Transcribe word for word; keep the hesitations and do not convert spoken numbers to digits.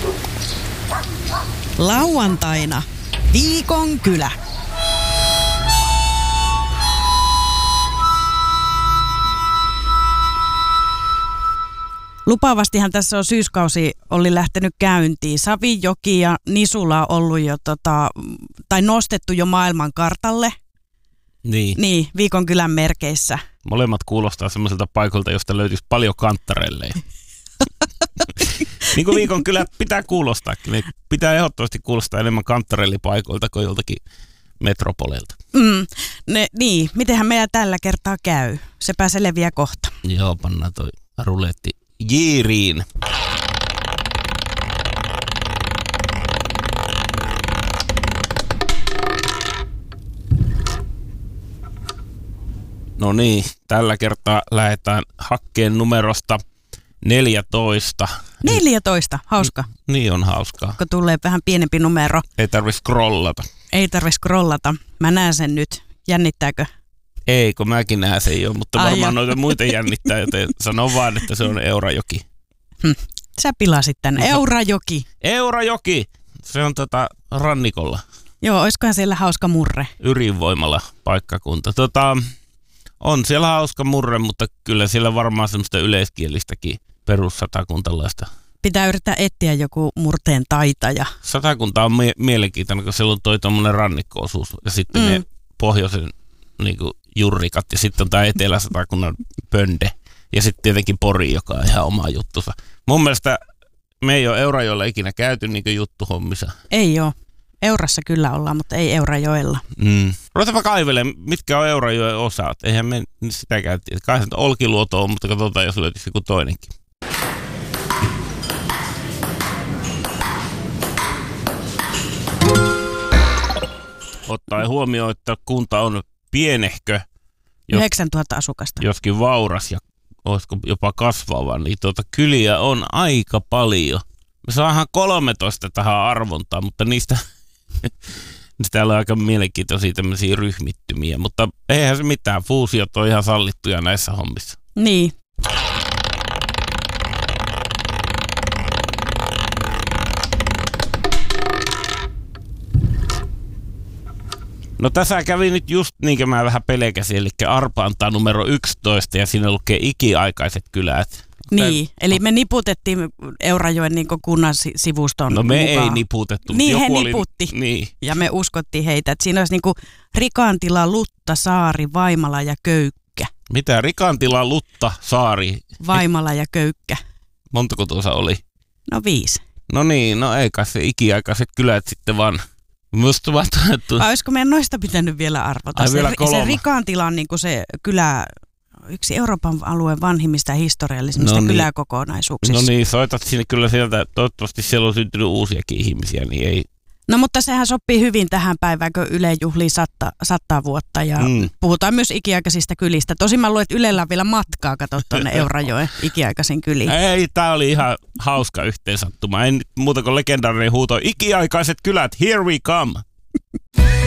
Lauantaina Viikon kylä. Lupaavastihan tässä on syyskausi oli lähtenyt käyntiin. Savijoki ja Nisula on ollut jo tota, tai nostettu jo maailman kartalle. Niin. Niin, Viikon kylän merkeissä. Molemmat kuulostaa semmoiselta paikalta, josta löytyisi paljon kanttarelleja. Niin kuin Viikon kylät pitää kuulostaakin. Ne pitää ehdottomasti kuulostaa enemmän kanttarellipaikoilta kuin joltakin metropoleilta. Mm, ne, niin, mitenhän meidän tällä kertaa käy? Sepä se leviää kohta. Joo, pannaan toi ruletti jiiriin. No niin, tällä kertaa lähdetään hakkeen numerosta neljätoista. neljätoista, hauska. Niin on hauskaa. Kun tulee vähän pienempi numero. Ei tarvitse scrollata. Ei tarvitse scrollata. Mä näen sen nyt. Jännittääkö? Ei, kun mäkin näen sen jo, mutta Ai varmaan jo. noita muita jännittää, joten sanon vaan, että se on Eurajoki. Hm. Sä pilasit tän. Eurajoki. Eurajoki! Se on tota rannikolla. Joo, oiskohan siellä hauska murre? Ydinvoimalla paikkakunta. Tota, on siellä hauska murre, mutta kyllä siellä varmaan semmoista yleiskielistäkin perussatakuntalaista. Pitää yrittää etsiä joku murteen taitaja. Satakunta on mie- mielenkiintoinen, kun siellä on toi tommonen rannikko-osuus ja sitten mm. ne pohjoisen niin kuin jurrikat ja sitten on tämä Etelä-Satakunnan pönde ja sitten tietenkin Pori, joka on ihan oma juttunsa. Mun mielestä me ei ole Eurajoella ikinä käyty niin kuin juttuhommissa. Ei oo. Eurassa kyllä ollaan, mutta ei Eurajoella. Mm. Ruvetaanpa kaivelemaan, mitkä on Eurajoen osat. Eihän me sitäkään tiedä. Kai se Olkiluoto on, mutta katsotaan, jos löytyisi joku toinenkin. Ottaen huomioon, että kunta on pienehkö, jos, yhdeksäntuhatta asukasta. joskin vauras ja olisiko jopa kasvava, niin tuota kyliä on aika paljon. Me saadaan kolmetoista tähän arvontaan, mutta niistä, niistä on aika mielenkiintoisia tämmöisiä ryhmittymiä, mutta eihän se mitään, fuusiot on ihan sallittuja näissä hommissa. Niin. No tässä kävi nyt just niin kuin mä vähän pelkäsin, eli Arpa antaa numero yksitoista ja siinä lukee ikiaikaiset kylät. Niin, eli me niputettiin Eurajoen niin kunnan sivuston No me mukaan. ei niputettu. Niin, joku he oli, niputti. Niin. Ja me uskottiin heitä, että siinä olisi niin Rikantila, Lutta, Saari, Vaimala ja Köykkä. Mitä? Rikantila, Lutta, Saari. Vaimala ja Köykkä. Montako tuossa oli? No viisi. No niin, no ei kai se ikiaikaiset kylät sitten vaan. Musta vaan tunnettu. Vai olisiko meidän noista pitänyt vielä arvota? Ai se, vielä se Rikantila on niin se kylä, yksi Euroopan alueen vanhimmista ja historiallisimmista no niin. kyläkokonaisuuksista. No niin, soitat sinne kyllä sieltä. Toivottavasti siellä on syntynyt uusiakin ihmisiä, niin ei. No mutta sehän sopii hyvin tähän päivään, kun Yle juhlii satta, sattaa vuotta ja mm. puhutaan myös ikiaikaisista kylistä. Tosin mä luulen, että Ylellä on vielä matkaa, kato tuonne Eurajoen ikiaikaisiin kyliin. Ei, tää oli ihan hauska yhteensattuma. En muuta kuin legendaarinen huuto. Ikiaikaiset kylät, here we come!